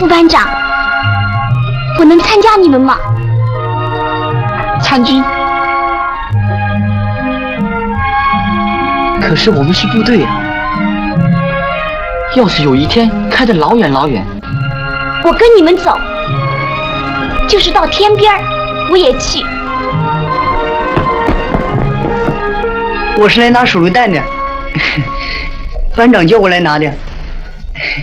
副班长，我能参加你们吗？ 参军？可是我们是部队啊，要是有一天开得老远老远， 我跟你们走，就是到天边我也去。 我是来拿手榴弹的，班长叫我来拿的。